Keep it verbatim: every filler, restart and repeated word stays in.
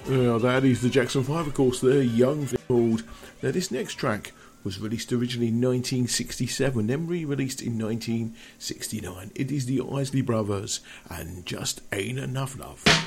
Uh, that is the Jackson five, of course, they're young called. Now, this next track was released originally in nineteen sixty-seven, then re-released in nineteen sixty-nine. It is the Isley Brothers and Just Ain't Enough Love.